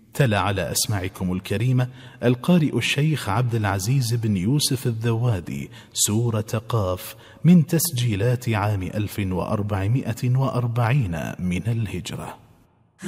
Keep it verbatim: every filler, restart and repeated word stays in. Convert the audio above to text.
تلا على أسماعكم الكريمة القارئ الشيخ عبد العزيز بن يوسف الذوادي سورة قاف من تسجيلات عام ألف وأربعمائة وأربعين من الهجرة.